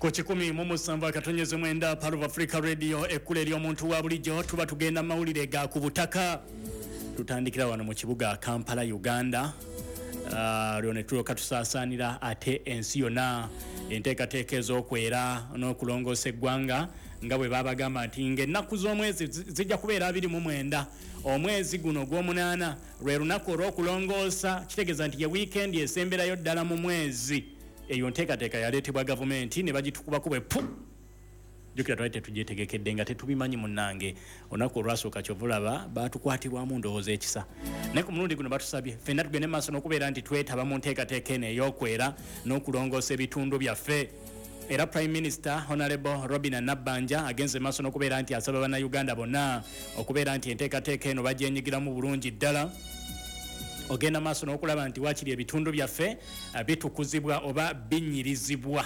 Ku 107 akatonyeze mwenda Part of Africa Radio ekkule ly'omuntu wa bulijjo tuba tugenda mawulire ga ku butaka. Tutandikira wano mu kibuga Kampala, Uganda. Lyone tuloka tusaasaanira ate ensi yonna enteekateeka ez'okwera n'okulongoosa eggwanga nga bwe baabagamba nti ng'ennaku z'omwezi zijja kubeera 29 omwezi guno gw'omunaana lwe lunaku olw'okulongoosa kitegeeza nti ye weekend esemberayo ddala mu mwezi. Eyo nteekateeka yaleetebwa gavumenti ne bagitukubakuba pu jukira twali tetugyetegekedde nga tetubimanyi munnange olunaku olwasooka kyovulaba baatukwatibwamu ndowooza ekisa naye ku mulundi guno batusabye ffenna tugende maaso n'okubeera nti twetaba mu nteekateeka eno ey'okwera n'okulongoosa ebitundu byaffe. Era Prime Minister Honorable Robina Nabbanja agenze maaso n'okubeera nti asaba bannayuganda bonna okubeera nti enteekateeka eno bagyenyigiramu bulungi ddala. Ogenda maaso n'okulaba nti waakiri ebitundu byaffe bitukuzibwa oba binyirizibwa.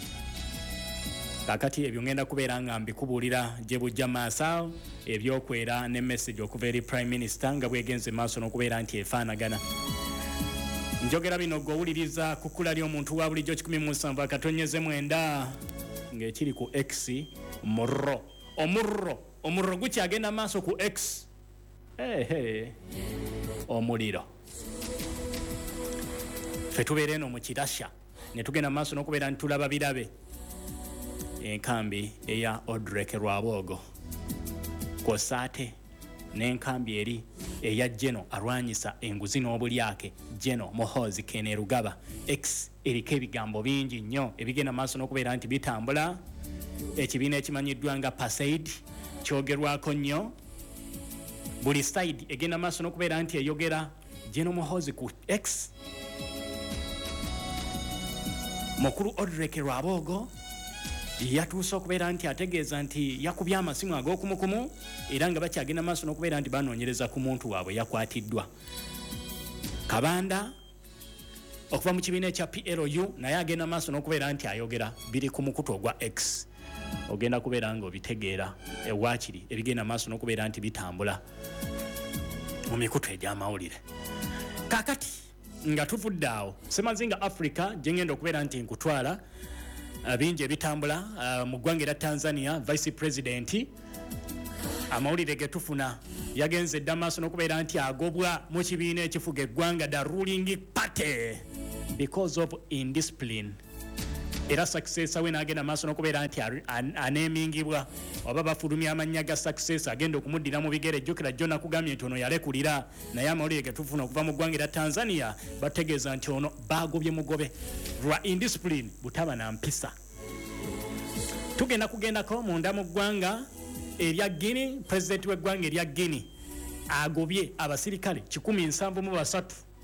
Kakati ebyo ngenda kubeera nga mbikubuulira gye bujja maaso ebyokwera ne message okuva eri Prime Minister nga bwegenze maaso n'okubeera nti efaanagana. Njogera bino gw'owuliriza ku kkula ly'omuntu wa bulijjo 107 akatonyeze mwenda ng'ekiri ku X omurro gukyagenda maaso ku X omuliro. Ffe tubeera eno mu kirasha ne tugenda maaso n'okubeera nti tulaba birabe enkambi eya Odrek Rwabogo kw'ossa ate n'enkambi eri eya Geno arwanyisa enguzi n'obulyake Geno Muhoozi Kainerugaba. X eriko ebigambo bingi nnyo ebigenda maaso n'okubeera nti bitambula. Ekibiina ekimanyiddwa nga PASAID kyogerwako nnyo. Buli side egenda maaso n'okubeera nti eyogera Geno Muhoozi ku X. Mukulu Odrek Rwabogo yatuuse okubeera nti ategeeza nti yakubye amasimu ag'okumukumu era nga bakyagenda maaso n'okubeera nti banoonyereza ku muntu waabwe yakwatiddwa. Kabanda okuva mu kibiina ekya PLU naye agenda maaso n'okubeera nti ayogera biri ku mukutu ogwa X. Ogenda kubeera nga obitegeera ewaakiri ebigenda maaso n'okubeera nti bitambula mu mikutu egy'amawulire. Kaakati nga tuvudde awo Semazinga Africa gye ngenda okubeera nti nkutwala bingi ebitambula mu ggwanga erya Tanzania. Vice President amawulire ge tufuna yagenze dda maaso n'okubeera nti agobwa mu kibiina ekifuga eggwanga the ruling party because of indiscipline. Era success we n'agenda maaso n'okubeera nti aneemingibwa oba bafulumya amannya ga success agenda okumuddira mu bigere. Jjukira jjo nakugambye nti ono yalekulira naye amawulire ge tufuna okuva mu ggwanga erya Tanzania bategeeza nti ono baagobye mugobe lwa indiscipline butaba na mpisa. Tugenda kugendako munda mu ggwanga erya Guinea. President w'eggwanga erya Guinea agobye abasirikale 173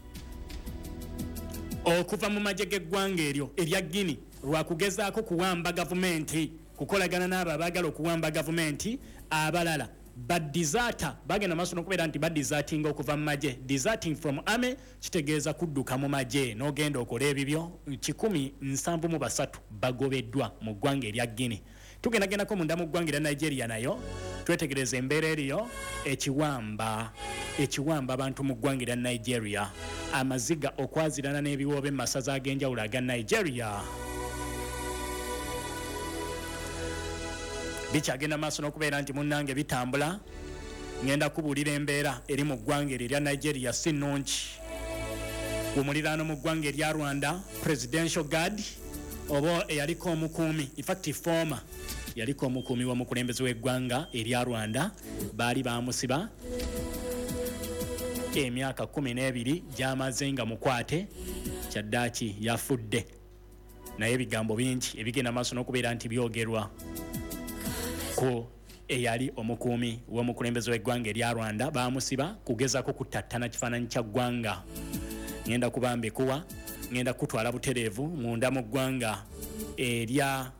okuva mu magye g'eggwanga eryo erya Guinea lwakugezaako kuwamba gavumenti kukolagana n'abo abaagala okuwamba gavumenti abalala badizata bagenda maaso n'okubeera nti badizatinga okuva mu magye. Deserting from army kitegeeza kudduka mu magye n'ogenda okola ebibyo. 173 bagobeddwa mu ggwanga erya Guinea. Tugendagendako munda mu ggwanga erya Nigeria nayo twetegereza embeera eriyo ekiwamba abantu mu ggwanga erya Nigeria amaziga okwazirana n'ebiwoobe mu masaza ag'enjawulo aga Nigeria. Bikyagenda maaso n'okubeera nti munnange bitambula. Ngenda kubuulira embeera eri mu ggwanga erya Nigeria si nnungi. Ku muliraano mu ggwanga erya Rwanda Presidential Guard oba eyaliko omukuumi former yaliko omukuumi w'omukulembeze w'eggwanga erya Rwanda baali baamusiba emyaka 12 gy'amaze nga mukwate kyaddaaki yafudde. Naye ebigambo bingi ebigenda maaso n'okubeera nti byogerwa ko eyali omukuumi w'omukulembeze w'eggwanga erya Rwanda baamusiba kugezaako kutattana kifaananyi kya ggwanga. Ngenda kubambikuwa ngenda kutwala butereevu munda mu ggwanga erya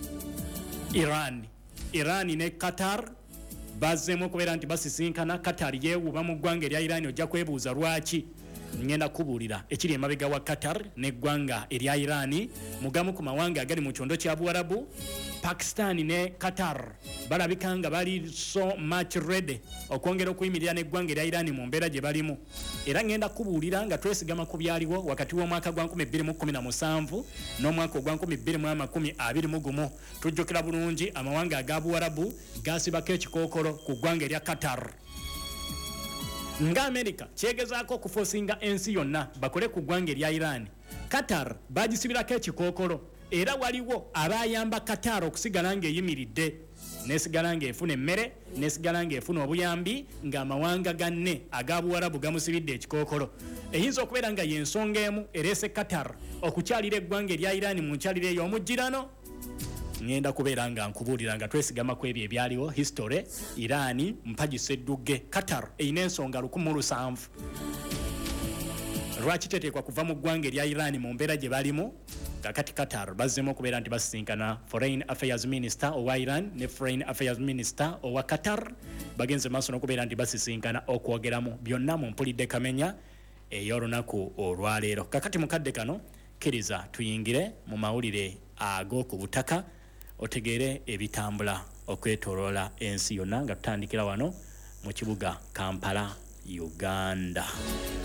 Iran ne Qatar bazzeemu okubeera nti basisinkana. Qatar yeewuuba mu ggwanga erya Iran ojja kwebuuza lwaki ngenda kubuulira ekiri emabega wa Qatar n'eggwanga erya Iran mugamu ku mawanga agali mu kyondo kya Buwarabu. Pakistan ne Qatar balabika nga bali so much ready okwongera okuyimirira n'eggwanga erya Iran mu mbeera gye balimu. Era ngenda kubuulira nga twesigama ku byaliwo wakati w'omwaka gwa 2017 n'omwaka ogwa 2021. Tujjukira bulungi amawanga aga Buwarabu gasibako ekikookolo ku ggwanga erya Qatar. Nga America kyegezaako okufosinga ensi yonna bakole ku ggwanga erya Iran, Qatar bagisibirako ekikookolo era waliwo abayamba Qatar okusigala ng'eyimiridde nesigala ng'efuna emmere nesigala ng'efuna obuyambi ng'amawanga ganne aga Buwarabu gamusibidde ekikookolo. Eyinza okubeera nga y'ensonga emu ereese Qatar okukyalira eggwanga erya Iran mu nkyalira ey'omujjirano. Ngenda kubeera nga nkubuulira nga twesigama ku ebyo ebyaliwo history. Iran mpagise ddugge, Qatar eyina ensonga 107. Lwaki teteekwa kuva mu ggwanga erya Iran mu mbeera gye balimu? Kakati Qatar bazzemu okubeera nti basisinkana Foreign Affairs Minister owa Iran ne Foreign Affairs Minister owa Qatar bagenze maaso n'okubeera nti basisinkana okwogeramu byonna mu mpulidde kamenya ey'olunaku olwaleero. Kakati mukadde kano kkiriza tuyingire mu mawulire ag'oku butaka otegeere ebitambula okwetoloola ensi yonna nga tutandikira wano mu kibuga Kampala, Uganda.